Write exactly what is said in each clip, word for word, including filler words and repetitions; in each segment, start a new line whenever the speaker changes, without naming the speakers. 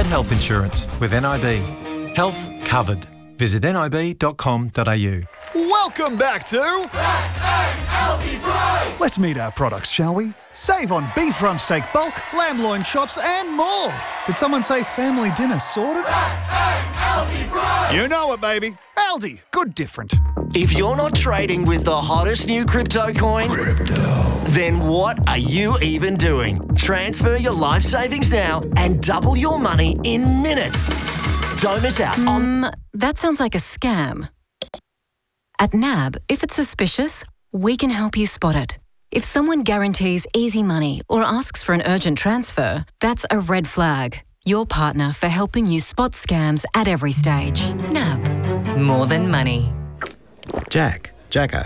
Get health insurance with N I B. Health covered. Visit nib dot com dot a u.
Welcome back to
Best L P Price!
Let's meet our products, shall we? Save on beef rump steak bulk, lamb loin chops and more. Did someone say family dinner sorted?
Best L P Price!
You know it, baby. Aldi. Good different.
If you're not trading with the hottest new crypto coin, crypto. Then what are you even doing? Transfer your life savings now and double your money in minutes. Don't miss out on...
Mm, that sounds like a scam. At N A B, if it's suspicious, we can help you spot it. If someone guarantees easy money or asks for an urgent transfer, that's a red flag. Your partner for helping you spot scams at every stage. N A B. More than money.
Jack. Jacko.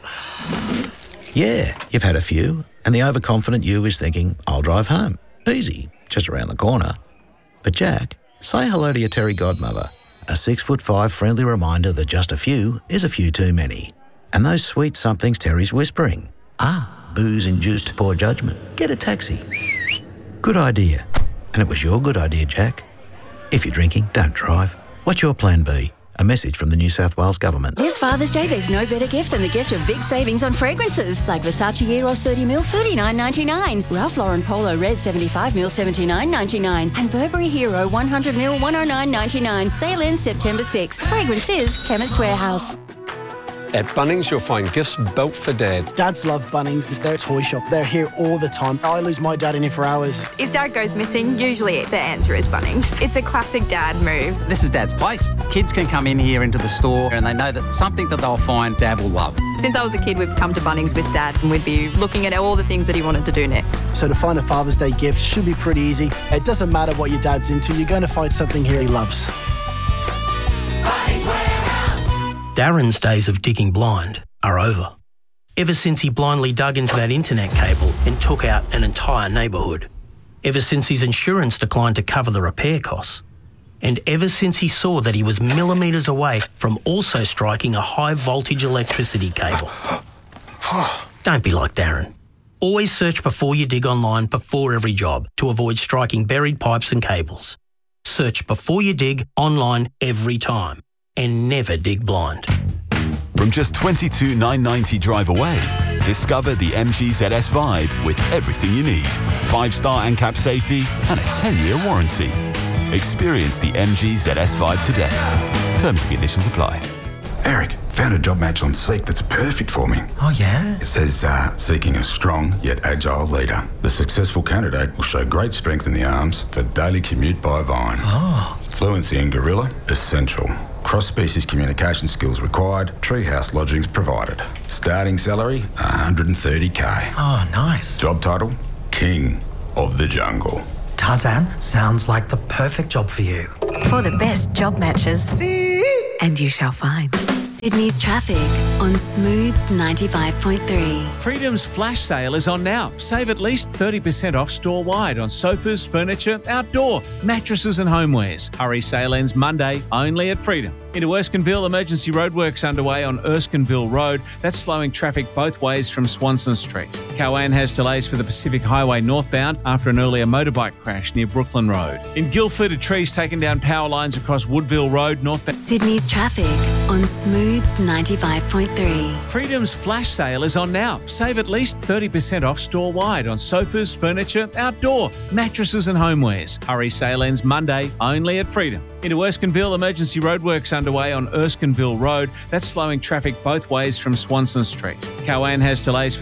Yeah, you've had a few, and the overconfident you is thinking, I'll drive home. Easy, just around the corner. But Jack, say hello to your Terry godmother. A six foot five friendly reminder that just a few is a few too many. And those sweet somethings Terry's whispering. Ah, booze-induced poor judgment. Get a taxi. Good idea. And it was your good idea, Jack. If you're drinking, don't drive. What's your plan B? A message from the New South Wales Government.
This Father's Day, there's no better gift than the gift of big savings on fragrances. Like Versace Eros thirty mil, thirty-nine ninety-nine. Ralph Lauren Polo Red seventy-five mil, seventy-nine ninety-nine. And Burberry Hero one hundred mil, one oh nine ninety-nine. Sale ends September sixth. Fragrances, Chemist Warehouse.
At Bunnings, you'll find gifts built for Dad.
Dads love Bunnings. It's their toy shop. They're here all the time. I lose my dad in here for hours.
If Dad goes missing, usually the answer is Bunnings. It's a classic Dad move.
This is Dad's place. Kids can come in here into the store and they know that something that they'll find Dad will love.
Since I was a kid, we've come to Bunnings with Dad and we'd be looking at all the things that he wanted to do next.
So to find a Father's Day gift should be pretty easy. It doesn't matter what your dad's into. You're going to find something here he loves.
Bunnings Warehouse!
Darren's days of digging blind are over. Ever since he blindly dug into that internet cable and took out an entire neighbourhood. Ever since his insurance declined to cover the repair costs. And ever since he saw that he was millimetres away from also striking a high voltage electricity cable. Don't be like Darren. Always search before you dig online before every job to avoid striking buried pipes and cables. Search before you dig online every time and never dig blind.
From just twenty-two thousand nine hundred ninety drive away, discover the M G Z S Vibe with everything you need. Five-star A N C A P safety and a ten-year warranty. Experience the M G Z S Vibe today. Terms and conditions apply.
Eric, found a job match on Seek that's perfect for me.
Oh, yeah?
It says, uh, seeking a strong yet agile leader. The successful candidate will show great strength in the arms for daily commute by Vine.
Oh.
Fluency in Gorilla, essential. Cross-species communication skills required. Treehouse lodgings provided. Starting salary, one hundred thirty K.
Oh, nice.
Job title, King of the Jungle.
Tarzan, sounds like the perfect job for you.
For the best job matches. And you shall find.
Sydney's traffic on Smooth ninety-five point three.
Freedom's flash sale is on now. Save at least thirty percent off store-wide on sofas, furniture, outdoor, mattresses and homewares. Hurry, sale ends Monday only at Freedom. Into Erskineville, emergency roadworks underway on Erskineville Road. That's slowing traffic both ways from Swanston Street. Cowan has delays for the Pacific Highway northbound after an earlier motorbike crash near Brooklyn Road. In Guildford, a tree's taken down power lines across Woodville Road northbound.
Sydney's traffic on Smooth ninety-five point three.
Freedom's flash sale is on now. Save at least thirty percent off store-wide on sofas, furniture, outdoor, mattresses and homewares. Hurry, sale ends Monday only at Freedom. Into Erskineville, emergency roadworks underway on Erskineville Road. That's slowing traffic both ways from Swanston Street. Cowan has delays for